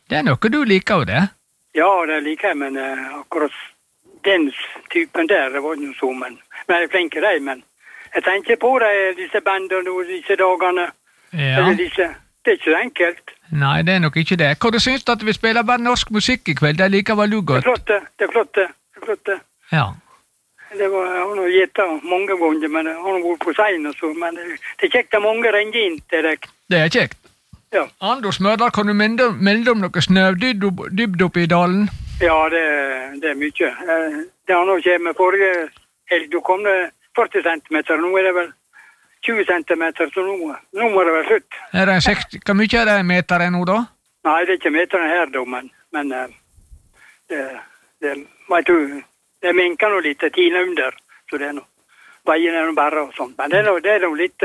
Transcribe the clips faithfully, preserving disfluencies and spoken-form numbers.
Det er noe du liker jo det. Ja, det liker jeg, men uh, akkurat den typen der var jo så, men, men jeg er flink i det, men jeg tenker på det, disse bandene og disse dagene. Ja. Disse, det er ikke så enkelt. Nei, det er nok ikke det. Hva du synes at vi spiller bare norsk musikk i kveld? Det liker vel du godt? Det er flott, det er flott, det er flott. Ja. Det var, jeg har gitt mange ganger, men jeg har vært på sein og så, men det, det er kjekt at mange ringer inn til deg. Det er kjekt. Ja. Anders Mørdal, kan du melde, melde om noe snødybd oppe i dalen? Ja, det, det er mye. Det har nå kommet forrige helg, da kom det førti centimeter, nå er det vel tjue centimeter, så nå, nå må det være slutt. Er det seksti, hvor mye er det meter nå da? Nei, det er ikke meter her da, men, men det, det, vet du, det minker noe litt, tine under, så det er noe, veien er noe bare og sånt, men det er noe, det er noe litt,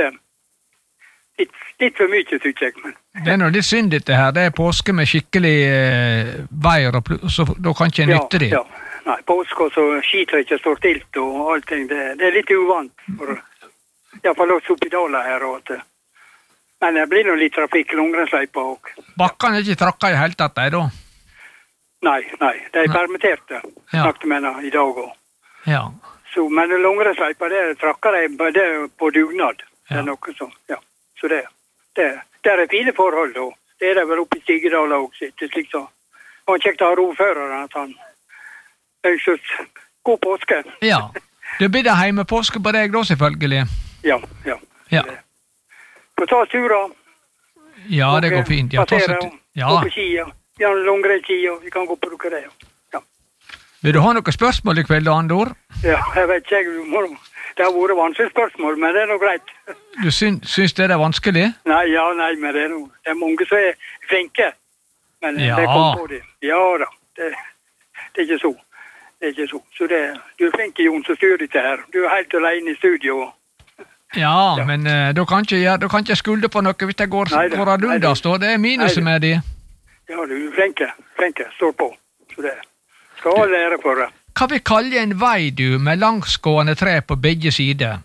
litt, litt for mye, synes jeg. Men. Det er noe litt synd dette her, det er påske med skikkelig eh, veier, og så da kan ikke ja, nytte det. Ja, nei, påske og så skiter ikke står stilt og allting, det, det er litt uvant, for i hvert fall også oppe i dala her, og at, men det blir noe litt trafikk, Långrensløypa også. Bakkene er ikke trakka i helt tatt, de da? Nei, nei, de er permitterte, ja. snakket med henne i dag også. Ja. Så, men Långrensløypa, det trakker de det er på dugnad, det er ja. noe sånn, ja. Så det, det, det er fine forhold, og det er det vel oppe i Stigedala også, slik så. Det var kjekt å ha ordføreren, at han ønsket god påske. Ja, det blir det hjemme påske på deg da, selvfølgelig. Ja, ja. Ja. Få ta turer. Ja, det går fint. Ja, ta passere, seg, ja. Gå på skia. Vi har en langrennsski, og vi kan gå på dere det. Ja. Vil du ha noen spørsmål i kveld, Andor? Ja, jeg vet ikke, jeg må... Det har vært vanskelig spørsmål, men det er noe greit. Du syns, syns det er vanskelig? Nei, ja, nei, men det er noe. Det er mange som er flinke. Men ja. det kom på det. Ja da, det, det er ikke så. Det er ikke så. Så det, du er flink, Jon, som styrer dette her. Du er helt alene i studio. Ja, ja. men uh, du kan ikke, ja, du kan ikke skulde på noe hvis det går, neida, går ad undas, da. Det er minuset med de. Ja, du er flinke. Flinke, står på. Så det skal alle lære for det. Hva vi kaller en vei, du, med langsgående tre på begge sider?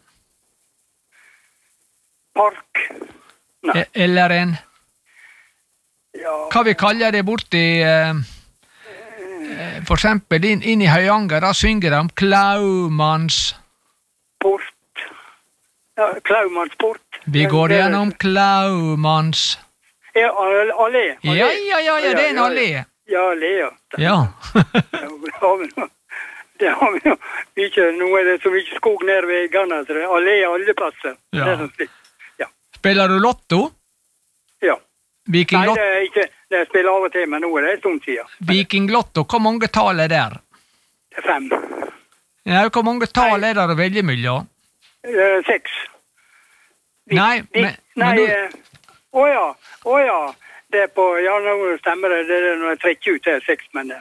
Park. Nei. E eller en... Ja. Hva vi kaller det borti... Eh, for eksempel inn, inn i Høyanger, da synger de om Klaumanns... Port. Ja, Klaumanns port. Vi går gjennom Klaumanns... Ja, allé. Ja, ja, ja, ja, det er en allé. Ja, allé, ja. Ja. Det har vi jo ikke, nå er det så mye skog nær ved Ghana, så det er alle, alle plasser. Ja. Det er sånn slik. Ja. Spiller du lotto? Ja. Viking Nei, Lotto? det er ikke, det spiller av og til, men nå er det en stund siden. Viking Lotto, hvor mange tal er der? Det er fem. Ja, hvor mange tal er der å velge mellom? Uh, seks. Vi, nei, vi, men... Nei, men du... Å uh, ja, å ja. Det er på, ja, nå stemmer det, det er når jeg trekker ut til seks, men...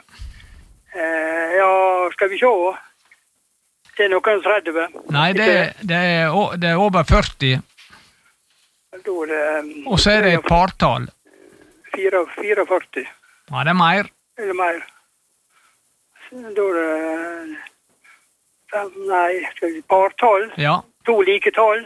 Uh, ja, skal vi se. Det er noen tredje. Nei, det er, det, er, det er over førti. Da er det... Um, og så er det et partall. fireogførti. Ja, det er mer. Er det mer? Da er det... Fem, nei, skal vi partall? Ja. To like tall?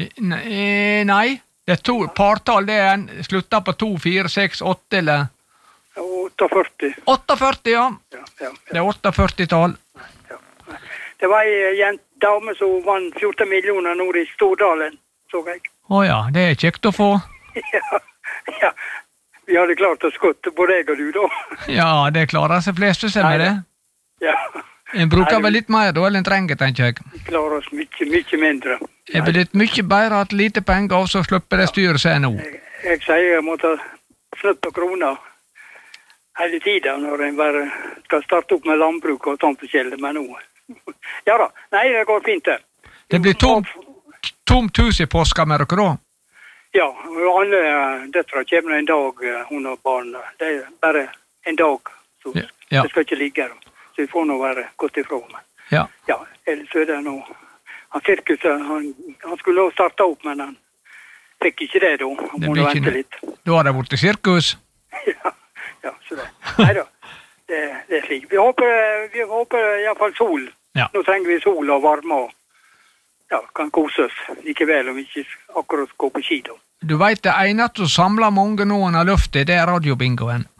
Nei, det er to partall. Det er en, slutta på to, fire, seks, åtte, eller... åttiførti. åttiførti, ja. Ja, ja, ja. Det er åttiførti-tall. Ja. Det var en dame som vant fjorten millioner nord i Stordalen, så jeg. Åja, det er kjekt å få. Ja, ja. Vi hadde klart å skotte på deg og du da. Ja, det klarer seg fleste seg med det. Ja. En bruker vel litt mer da, eller en trenger, tenker jeg. Vi klarer oss mye, mye mindre. Det er blitt mye bedre at lite penger, og så slipper det styret seg nå. Jeg, jeg sier jeg måtte snutt på krona hele tiden når en bare skal starte opp med landbruk og sånt forskjellig, men nå. Ja da, nei, det går fint det. Det blir tomt, tomt hus i påska med dere da? Ja, og alle døtre kommer en dag, hun og barn. Det er bare en dag, så ja, ja. Det skal ikke ligge da. Så vi får nå være godt ifra. Men. Ja. Ja, ellers er det nå. Han sirkuset, han, han skulle nå starte opp, men han fikk ikke det da. Han det måtte vente litt. Da har det vært sirkus? Ja, ja, så det. Neida, det, det er slik. Vi håper, vi håper i hvert fall sol. Ja. Nå trenger vi sol og varme og ja, kan kose oss likevel om vi ikke akkurat går på ski da. Du vet det eneste som samler mange nå under luftet, det er radiobingoen.